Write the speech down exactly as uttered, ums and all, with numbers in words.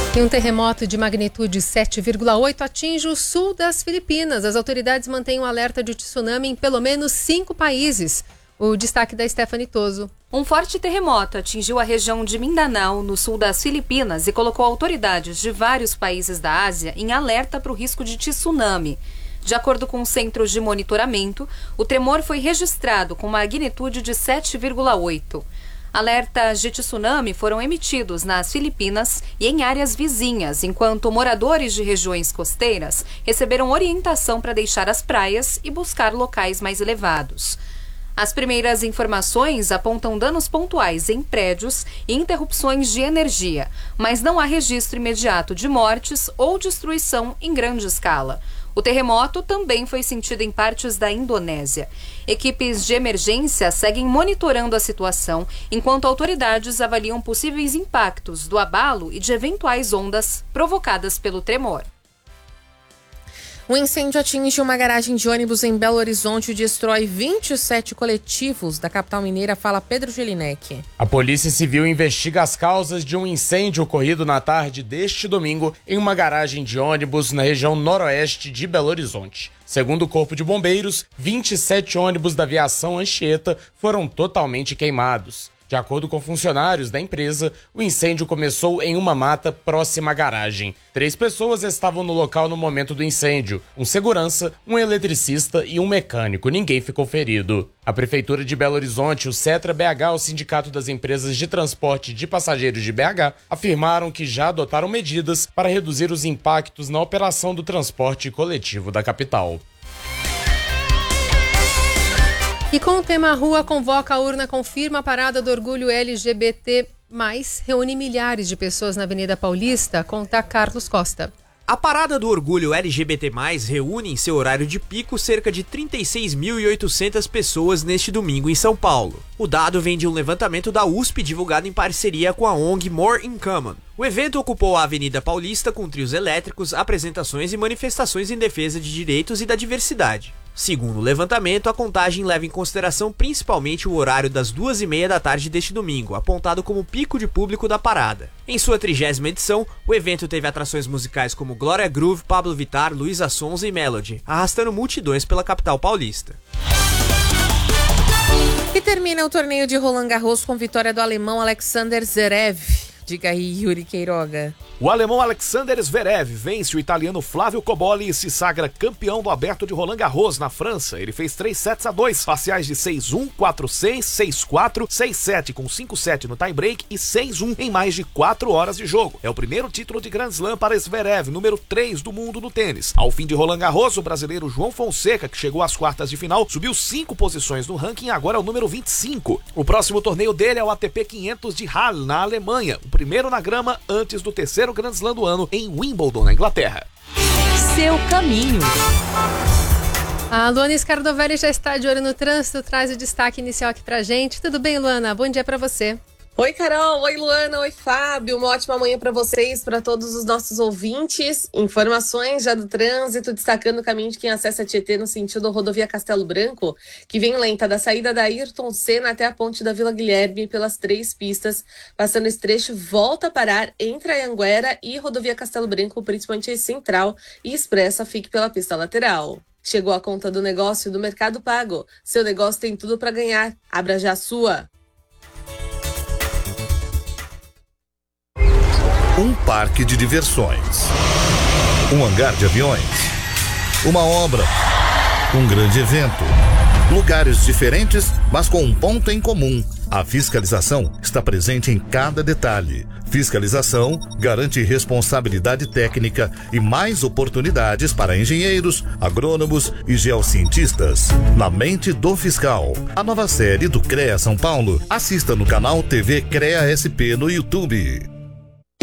E um terremoto de magnitude sete vírgula oito atinge o sul das Filipinas. As autoridades mantêm um alerta de tsunami em pelo menos cinco países. O destaque da Stephanie Toso. Um forte terremoto atingiu a região de Mindanao, no sul das Filipinas, e colocou autoridades de vários países da Ásia em alerta para o risco de tsunami. De acordo com os centros de monitoramento, o tremor foi registrado com magnitude de sete vírgula oito. Alertas de tsunami foram emitidos nas Filipinas e em áreas vizinhas, enquanto moradores de regiões costeiras receberam orientação para deixar as praias e buscar locais mais elevados. As primeiras informações apontam danos pontuais em prédios e interrupções de energia, mas não há registro imediato de mortes ou destruição em grande escala. O terremoto também foi sentido em partes da Indonésia. Equipes de emergência seguem monitorando a situação, enquanto autoridades avaliam possíveis impactos do abalo e de eventuais ondas provocadas pelo tremor. Um incêndio atinge uma garagem de ônibus em Belo Horizonte e destrói vinte e sete coletivos da capital mineira, fala Pedro Gelinek. A Polícia Civil investiga as causas de um incêndio ocorrido na tarde deste domingo em uma garagem de ônibus na região noroeste de Belo Horizonte. Segundo o Corpo de Bombeiros, vinte e sete ônibus da aviação Anchieta foram totalmente queimados. De acordo com funcionários da empresa, o incêndio começou em uma mata próxima à garagem. Três pessoas estavam no local no momento do incêndio: um segurança, um eletricista e um mecânico. Ninguém ficou ferido. A Prefeitura de Belo Horizonte, o Cetra B H, o Sindicato das Empresas de Transporte de Passageiros de B H, afirmaram que já adotaram medidas para reduzir os impactos na operação do transporte coletivo da capital. E com o tema Rua Convoca a Urna Confirma, a Parada do Orgulho L G B T mais, reúne milhares de pessoas na Avenida Paulista, conta Carlos Costa. A Parada do Orgulho L G B T mais, reúne em seu horário de pico cerca de trinta e seis mil e oitocentas pessoas neste domingo em São Paulo. O dado vem de um levantamento da U S P divulgado em parceria com a O N G More in Common. O evento ocupou a Avenida Paulista com trios elétricos, apresentações e manifestações em defesa de direitos e da diversidade. Segundo o levantamento, a contagem leva em consideração principalmente o horário das duas e meia da tarde deste domingo, apontado como pico de público da parada. Em sua trigésima edição, o evento teve atrações musicais como Glória Groove, Pablo Vittar, Luísa Sonza e Melody, arrastando multidões pela capital paulista. E termina o torneio de Roland Garros com vitória do alemão Alexander Zverev. Diga aí, Yuri Queiroga. O alemão Alexander Zverev vence o italiano Flávio Cobolli e se sagra campeão do Aberto de Roland Garros, na França. Ele fez três sets a dois, parciais de seis a um, quatro a seis, seis a quatro, seis a sete com cinco a sete no tie-break e seis a um em mais de quatro horas de jogo. É o primeiro título de Grand Slam para Zverev, número três do mundo no tênis. Ao fim de Roland Garros, o brasileiro João Fonseca, que chegou às quartas de final, subiu cinco posições no ranking e agora é o número vinte e cinco. O próximo torneio dele é o A T P quinhentos de Halle, na Alemanha, o primeiro na grama antes do terceiro Grand Slam do ano em Wimbledon, na Inglaterra. Seu caminho. A Luana Scardovelli já está de olho no trânsito, traz o destaque inicial aqui pra gente. Tudo bem, Luana? Bom dia pra você. Oi, Carol. Oi, Luana. Oi, Fábio. Uma ótima manhã para vocês, para todos os nossos ouvintes. Informações já do trânsito, destacando o caminho de quem acessa a Tietê no sentido da rodovia Castelo Branco, que vem lenta da saída da Ayrton Senna até a ponte da Vila Guilherme pelas três pistas. Passando esse trecho, volta a parar entre a Anhanguera e rodovia Castelo Branco, principalmente a Central e Expressa, fique pela pista lateral. Chegou a conta do negócio do Mercado Pago. Seu negócio tem tudo para ganhar. Abra já a sua. Um parque de diversões, um hangar de aviões, uma obra, um grande evento. Lugares diferentes, mas com um ponto em comum. A fiscalização está presente em cada detalhe. Fiscalização garante responsabilidade técnica e mais oportunidades para engenheiros, agrônomos e geocientistas. Na mente do fiscal. A nova série do CREA São Paulo. Assista no canal T V CREA S P no YouTube.